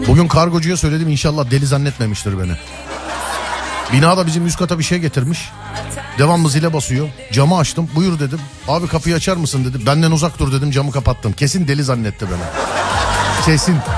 Bugün kargocuya söyledim, inşallah deli zannetmemiştir beni. Binada bizim üst kata bir şey getirmiş. Devamlı zile basıyor. Camı açtım. Buyur dedim. Abi kapıyı açar mısın dedi. Benden uzak dur dedim, camı kapattım. Kesin deli zannetti beni. Kesin.